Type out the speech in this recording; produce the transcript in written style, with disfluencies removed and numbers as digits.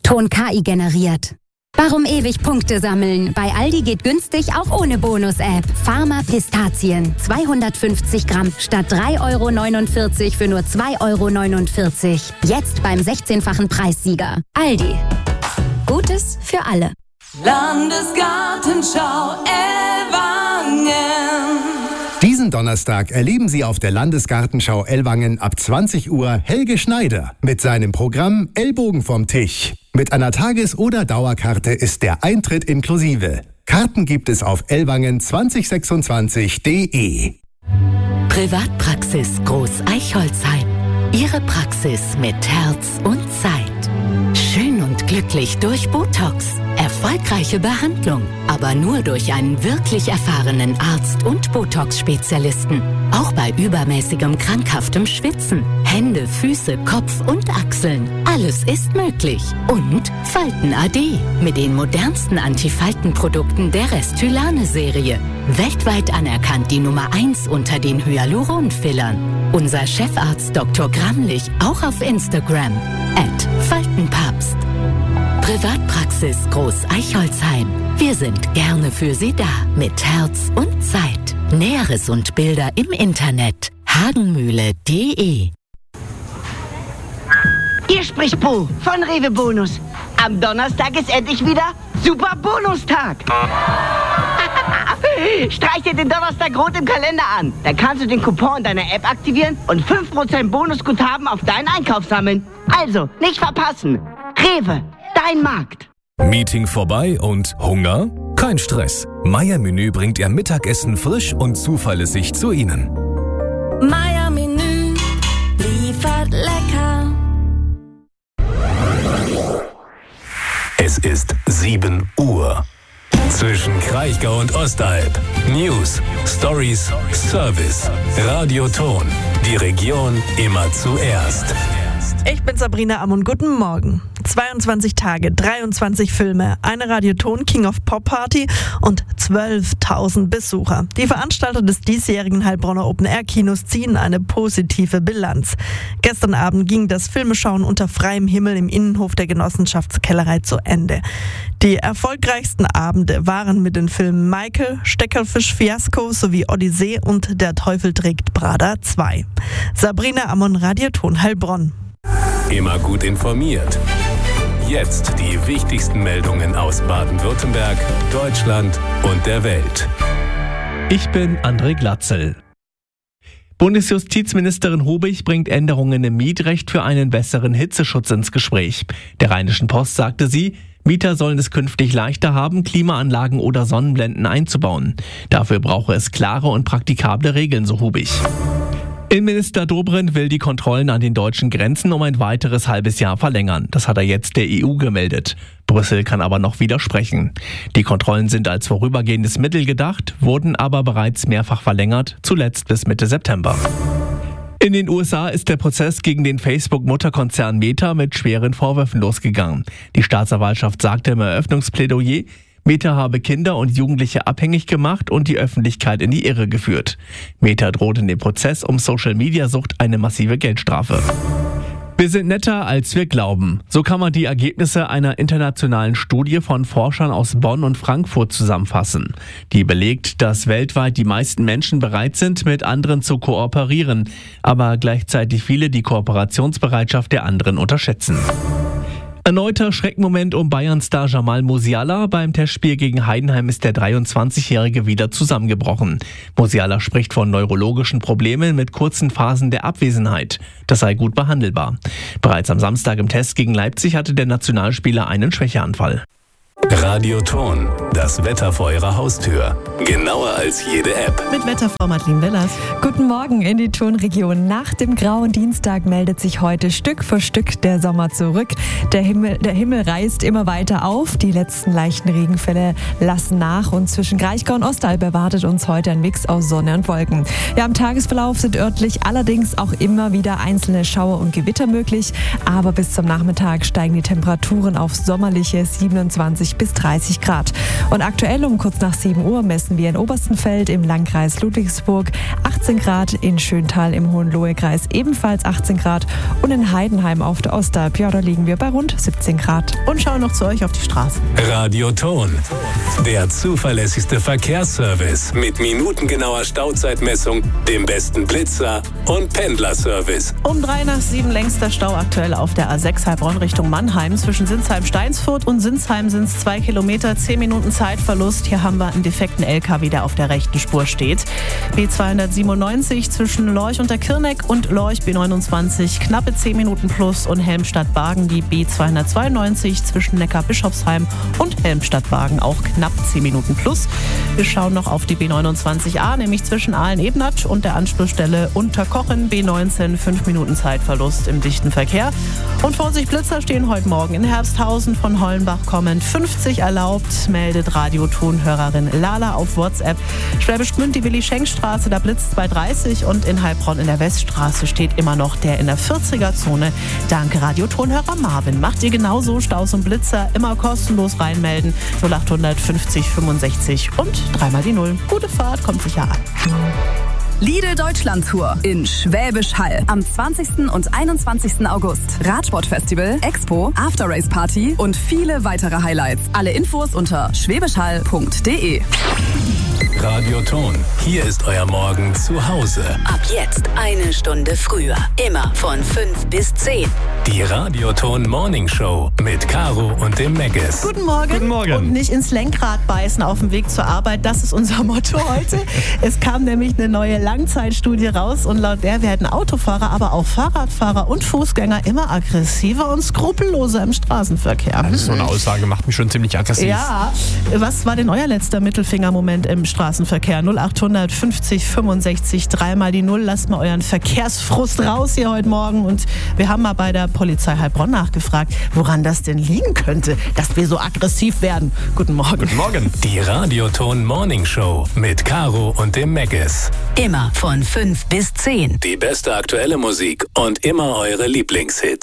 Ton KI generiert. Warum ewig Punkte sammeln? Bei Aldi geht günstig auch ohne Bonus-App. Pharma Pistazien, 250 Gramm statt 3,49 € für nur 2,49 €. Jetzt beim 16-fachen Preissieger. Aldi. Gutes für alle. Landesgartenschau Ellwangen. Diesen Donnerstag erleben Sie auf der Landesgartenschau Ellwangen ab 20 Uhr Helge Schneider mit seinem Programm Ellbogen vom Tisch. Mit einer Tages- oder Dauerkarte ist der Eintritt inklusive. Karten gibt es auf ellwangen2026.de. Privatpraxis Groß Eichholzheim. Ihre Praxis mit Herz und Zeit. Schön und glücklich durch Botox. Erfolgreiche Behandlung, aber nur durch einen wirklich erfahrenen Arzt und Botox-Spezialisten. Auch bei übermäßigem krankhaftem Schwitzen. Hände, Füße, Kopf und Achseln. Alles ist möglich. Und Falten AD mit den modernsten Antifaltenprodukten der Restylane-Serie. Weltweit anerkannt die Nummer 1 unter den Hyaluron-Fillern. Unser Chefarzt Dr. Gramlich auch auf Instagram @Faltenpapst. Privatpraxis Groß Eichholzheim. Wir sind gerne für Sie da mit Herz und Zeit. Näheres und Bilder im Internet hagenmühle.de. Hier spricht Po von Rewe Bonus. Am Donnerstag ist endlich wieder Super Bonustag. Streich dir den Donnerstag rot im Kalender an. Dann kannst du den Coupon in deiner App aktivieren und 5% Bonusguthaben auf deinen Einkauf sammeln. Also, nicht verpassen. Rewe, dein Markt. Meeting vorbei und Hunger? Kein Stress. Meier Menü bringt Ihr Mittagessen frisch und zuverlässig zu Ihnen. Meier Menü liefert lecker. Es ist 7 Uhr. Zwischen Kraichgau und Ostalb. News, Stories, Service. Radioton. Die Region immer zuerst. Ich bin Sabrina Ammon, guten Morgen. 22 Tage, 23 Filme, eine Radioton King of Pop Party und 12.000 Besucher. Die Veranstalter des diesjährigen Heilbronner Open Air Kinos ziehen eine positive Bilanz. Gestern Abend ging das Filmeschauen unter freiem Himmel im Innenhof der Genossenschaftskellerei zu Ende. Die erfolgreichsten Abende waren mit den Filmen Michael, Steckerfisch Fiasko sowie Odyssee und Der Teufel trägt Prada 2. Sabrina Ammon, Radioton Heilbronn. Immer gut informiert. Jetzt die wichtigsten Meldungen aus Baden-Württemberg, Deutschland und der Welt. Ich bin André Glatzel. Bundesjustizministerin Hobig bringt Änderungen im Mietrecht für einen besseren Hitzeschutz ins Gespräch. Der Rheinischen Post sagte sie, Mieter sollen es künftig leichter haben, Klimaanlagen oder Sonnenblenden einzubauen. Dafür brauche es klare und praktikable Regeln, so Hobig. Innenminister Dobrindt will die Kontrollen an den deutschen Grenzen um ein weiteres halbes Jahr verlängern. Das hat er jetzt der EU gemeldet. Brüssel kann aber noch widersprechen. Die Kontrollen sind als vorübergehendes Mittel gedacht, wurden aber bereits mehrfach verlängert, zuletzt bis Mitte September. In den USA ist der Prozess gegen den Facebook-Mutterkonzern Meta mit schweren Vorwürfen losgegangen. Die Staatsanwaltschaft sagte im Eröffnungsplädoyer, Meta habe Kinder und Jugendliche abhängig gemacht und die Öffentlichkeit in die Irre geführt. Meta droht in dem Prozess um Social-Media-Sucht eine massive Geldstrafe. Wir sind netter, als wir glauben. So kann man die Ergebnisse einer internationalen Studie von Forschern aus Bonn und Frankfurt zusammenfassen. Die belegt, dass weltweit die meisten Menschen bereit sind, mit anderen zu kooperieren, aber gleichzeitig viele die Kooperationsbereitschaft der anderen unterschätzen. Erneuter Schreckmoment um Bayern-Star Jamal Musiala. Beim Testspiel gegen Heidenheim ist der 23-Jährige wieder zusammengebrochen. Musiala spricht von neurologischen Problemen mit kurzen Phasen der Abwesenheit. Das sei gut behandelbar. Bereits am Samstag im Test gegen Leipzig hatte der Nationalspieler einen Schwächeanfall. Radioton, das Wetter vor Ihrer Haustür. Genauer als jede App. Mit Wetterfrau Madeleine Wellers. Guten Morgen in die Tonregion. Nach dem grauen Dienstag meldet sich heute Stück für Stück der Sommer zurück. Der Himmel reißt immer weiter auf. Die letzten leichten Regenfälle lassen nach und zwischen Kraichgau und Ostalb erwartet uns heute ein Mix aus Sonne und Wolken. Ja, im Tagesverlauf sind örtlich allerdings auch immer wieder einzelne Schauer und Gewitter möglich. Aber bis zum Nachmittag steigen die Temperaturen auf sommerliche 27 bis 30 Grad. Und aktuell um kurz nach 7 Uhr messen wir in Oberstenfeld im Landkreis Ludwigsburg 18 Grad, in Schöntal im Hohenlohe-Kreis ebenfalls 18 Grad und in Heidenheim auf der Ostalb, ja, da liegen wir bei rund 17 Grad. Und schauen noch zu euch auf die Straße. Radioton, der zuverlässigste Verkehrsservice mit minutengenauer Stauzeitmessung, dem besten Blitzer und Pendlerservice. Um 3 nach 7 längster Stau aktuell auf der A6 Heilbronn Richtung Mannheim. Zwischen Sinsheim-Steinsfurt und Sinsheim sind es 2 Kilometer, 10 Minuten Zeitverlust. Hier haben wir einen defekten LKW, der auf der rechten Spur steht. B297 zwischen Lorch und der Kirneck und Lorch B29 knappe 10 Minuten plus und Helmstadt-Bargen die B292 zwischen Neckar-Bischofsheim und Helmstadt-Bargen auch knapp 10 Minuten plus. Wir schauen noch auf die B29a, nämlich zwischen Ahlen-Ebnat und der Anschlussstelle Unterkochen B19 5 Minuten Zeitverlust im dichten Verkehr. Und Vorsicht, Blitzer stehen heute Morgen in Herbsthausen von Hollenbach kommend 50 erlaubt, meldet Radiotonhörerin Lala auf WhatsApp. Schwäbisch Gmünd, die Willi-Schenk-Straße, da blitzt bei 30 und in Heilbronn in der Weststraße steht immer noch der in der 40er-Zone. Danke Radiotonhörer Marvin. Macht ihr genauso Staus und Blitzer, immer kostenlos reinmelden. 0800 50 65 und 3 mal die 0. Gute Fahrt, kommt sicher an. Lidl Deutschland Tour in Schwäbisch Hall am 20. und 21. August. Radsportfestival, Expo, After-Race Party und viele weitere Highlights. Alle Infos unter schwäbischhall.de. Radioton, hier ist euer Morgen zu Hause. Ab jetzt 1 Stunde früher. Immer von 5 bis 10. Die Radioton Morning Show mit Caro und dem Megges. Guten Morgen. Guten Morgen. Und nicht ins Lenkrad beißen auf dem Weg zur Arbeit. Das ist unser Motto heute. Es kam nämlich eine neue Langzeitstudie raus und laut der werden Autofahrer, aber auch Fahrradfahrer und Fußgänger immer aggressiver und skrupelloser im Straßenverkehr. Das ist so eine Aussage, macht mich schon ziemlich aggressiv. Ja, was war denn euer letzter Mittelfingermoment im Straßenverkehr? 0800 50 65 3 mal die 0. Lasst mal euren Verkehrsfrust raus hier heute Morgen. Und wir haben mal bei der Polizei Heilbronn nachgefragt, woran das denn liegen könnte, dass wir so aggressiv werden. Guten Morgen. Guten Morgen. Die Radioton Morning Show mit Caro und dem Megges. Immer von 5 bis 10. Die beste aktuelle Musik und immer eure Lieblingshits.